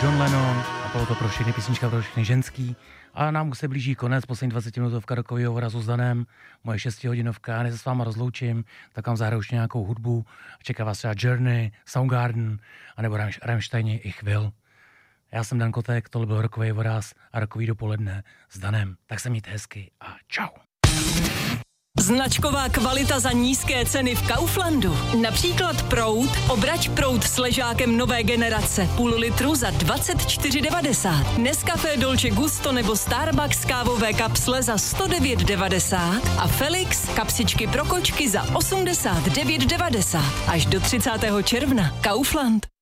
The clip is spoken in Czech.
John Lennon a bylo to pro všechny písnička, pro všechny ženský. A nám už se blíží konec, poslední 20-minutovka rokového hovoru s Danem, moje 6hodinovka, než se s váma rozloučím, tak vám zahraju už nějakou hudbu. Čeká vás třeba Journey, Soundgarden, anebo Rammsteini, Ich Will. Já jsem Dan Kotek, tohle byl rokový voraz a rokový dopoledne s Danem. Tak se mějte hezky a čau. Značková kvalita za nízké ceny v Kauflandu. Například proud, obrať proud s ležákem nové generace. Půl litru za 24,90. Nescafé Dolce Gusto nebo Starbucks kávové kapsle za 109,90. A Felix kapsičky pro kočky za 89,90. Až do 30. června. Kaufland.